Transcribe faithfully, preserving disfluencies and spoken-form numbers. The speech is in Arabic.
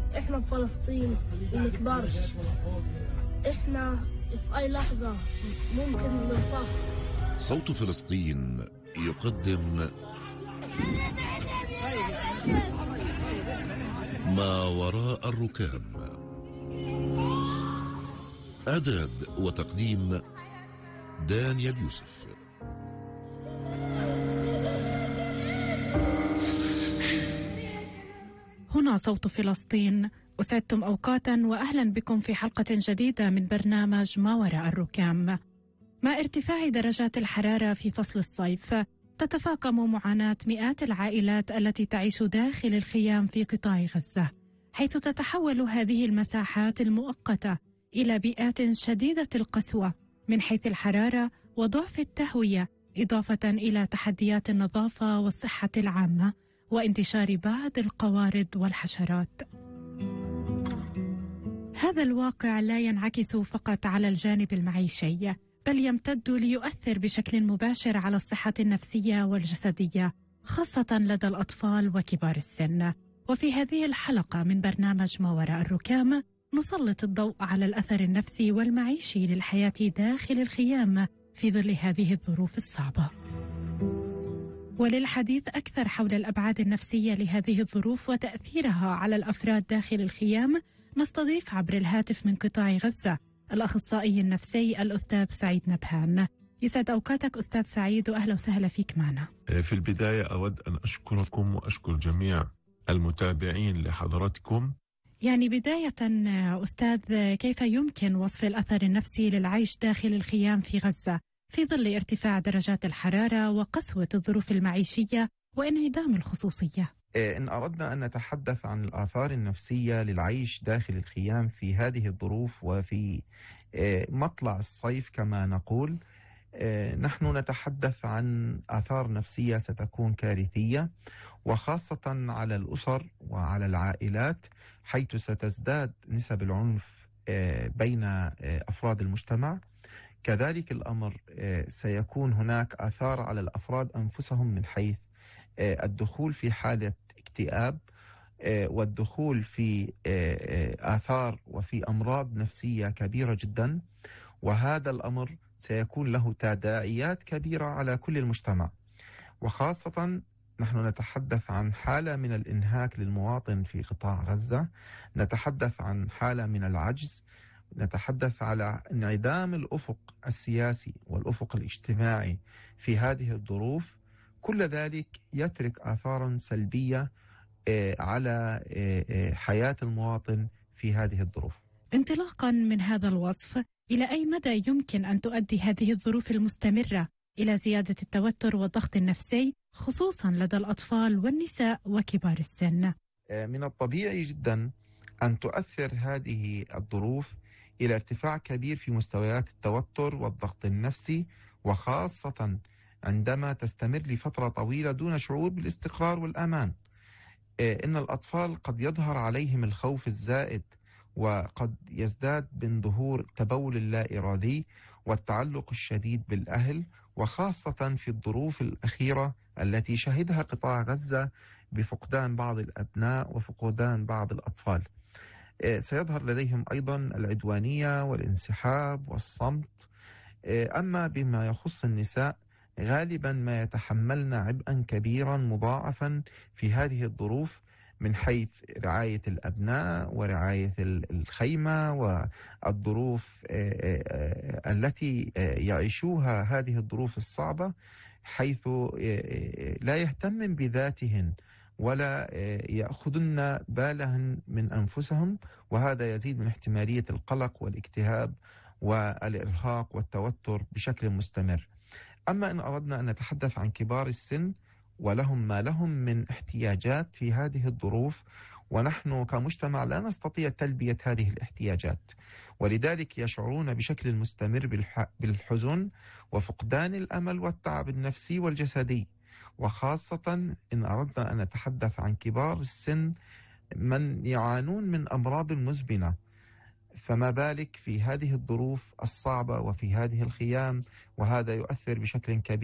إحنا بفلسطين منكبرش. إحنا في أي لحظة ممكن ننطح. صوت فلسطين يقدم ما وراء الركام. إعداد وتقديم دانيال يوسف. هنا صوت فلسطين. أسعدتم أوقاتا وأهلا بكم في حلقة جديدة من برنامج ما وراء الركام. مع ارتفاع درجات الحرارة في فصل الصيف تتفاقم معاناة مئات العائلات التي تعيش داخل الخيام في قطاع غزة، حيث تتحول هذه المساحات المؤقتة إلى بيئات شديدة القسوة من حيث الحرارة وضعف التهوية، إضافة إلى تحديات النظافة والصحة العامة وانتشار بعض القوارض والحشرات. هذا الواقع لا ينعكس فقط على الجانب المعيشي، بل يمتد ليؤثر بشكل مباشر على الصحة النفسية والجسدية، خاصة لدى الأطفال وكبار السن. وفي هذه الحلقة من برنامج ما وراء الركام نسلط الضوء على الأثر النفسي والمعيشي للحياة داخل الخيام في ظل هذه الظروف الصعبة. وللحديث أكثر حول الأبعاد النفسية لهذه الظروف وتأثيرها على الأفراد داخل الخيام نستضيف عبر الهاتف من قطاع غزة الأخصائي النفسي الأستاذ سعيد نبهان. يسعد أوقاتك أستاذ سعيد وأهلا وسهلا فيك معنا. في البداية أود أن أشكركم وأشكر جميع المتابعين لحضراتكم. يعني بداية أستاذ، كيف يمكن وصف الأثر النفسي للعيش داخل الخيام في غزة في ظل ارتفاع درجات الحرارة وقسوة الظروف المعيشية وانعدام الخصوصية؟ إن أردنا أن نتحدث عن الآثار النفسية للعيش داخل الخيام في هذه الظروف وفي مطلع الصيف كما نقول، نحن نتحدث عن آثار نفسية ستكون كارثية، وخاصة على الأسر وعلى العائلات، حيث ستزداد نسب العنف بين أفراد المجتمع. كذلك الأمر سيكون هناك آثار على الأفراد أنفسهم من حيث الدخول في حالة اكتئاب والدخول في آثار وفي أمراض نفسية كبيرة جدا، وهذا الأمر سيكون له تداعيات كبيرة على كل المجتمع. وخاصة نحن نتحدث عن حالة من الإنهاك للمواطن في قطاع غزة، نتحدث عن حالة من العجز، نتحدث على انعدام الأفق السياسي والأفق الاجتماعي في هذه الظروف. كل ذلك يترك آثارا سلبية على حياة المواطن في هذه الظروف. انطلاقا من هذا الوصف، إلى أي مدى يمكن أن تؤدي هذه الظروف المستمرة إلى زيادة التوتر والضغط النفسي، خصوصا لدى الأطفال والنساء وكبار السن؟ من الطبيعي جدا أن تؤثر هذه الظروف إلى ارتفاع كبير في مستويات التوتر والضغط النفسي، وخاصة عندما تستمر لفترة طويلة دون شعور بالاستقرار والأمان. إن الأطفال قد يظهر عليهم الخوف الزائد، وقد يزداد من ظهور التبول اللا إرادي والتعلق الشديد بالأهل، وخاصة في الظروف الأخيرة التي شهدها قطاع غزة بفقدان بعض الأبناء وفقدان بعض الأطفال. سيظهر لديهم أيضا العدوانية والانسحاب والصمت. أما بما يخص النساء، غالبا ما يتحملن عبئا كبيرا مضاعفا في هذه الظروف من حيث رعاية الأبناء ورعاية الخيمة والظروف التي يعيشوها هذه الظروف الصعبة، حيث لا يهتمن بذاتهن ولا يأخذن بالهن من أنفسهم، وهذا يزيد من احتمالية القلق والاكتئاب والإرهاق والتوتر بشكل مستمر. أما إن أردنا أن نتحدث عن كبار السن ولهم ما لهم من احتياجات في هذه الظروف، ونحن كمجتمع لا نستطيع تلبية هذه الاحتياجات، ولذلك يشعرون بشكل مستمر بالحزن وفقدان الأمل والتعب النفسي والجسدي. وخاصة إن أردنا أن نتحدث عن كبار السن من يعانون من أمراض مزمنة، فما بالك في هذه الظروف الصعبة وفي هذه الخيام، وهذا يؤثر بشكل كبير